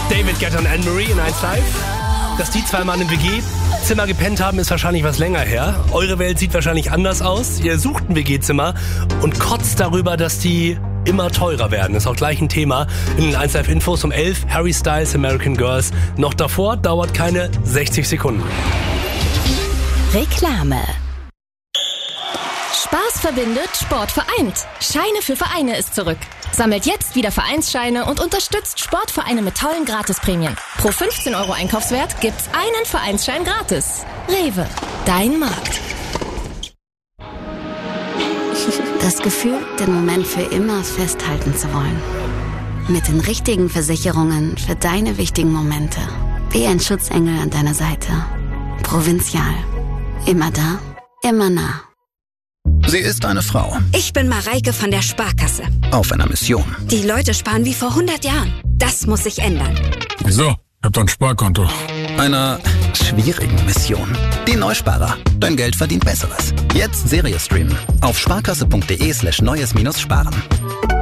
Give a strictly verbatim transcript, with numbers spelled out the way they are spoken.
David Guetta und Anne-Marie in eins Live. Dass die zweimal im W G-Zimmer gepennt haben, ist wahrscheinlich was länger her. Eure Welt sieht wahrscheinlich anders aus. Ihr sucht ein W G-Zimmer und kotzt darüber, dass die immer teurer werden. Ist auch gleich ein Thema in den eins Live Infos um elf. Harry Styles, American Girls. Noch davor dauert keine sechzig Sekunden. Reklame. Spaß verbindet, Sport vereint. Scheine für Vereine ist zurück. Sammelt jetzt wieder Vereinsscheine und unterstützt Sportvereine mit tollen Gratisprämien. Pro fünfzehn Euro Einkaufswert gibt's einen Vereinsschein gratis. Rewe, dein Markt. Das Gefühl, den Moment für immer festhalten zu wollen. Mit den richtigen Versicherungen für deine wichtigen Momente. Wie ein Schutzengel an deiner Seite. Provinzial. Immer da, immer nah. Sie ist eine Frau. Ich bin Mareike von der Sparkasse. Auf einer Mission. Die Leute sparen wie vor hundert Jahren. Das muss sich ändern. Wieso? Ich hab doch ein Sparkonto. Einer schwierigen Mission. Die Neusparer. Dein Geld verdient Besseres. Jetzt Serie streamen. Auf sparkasse.de slash neues minus sparen.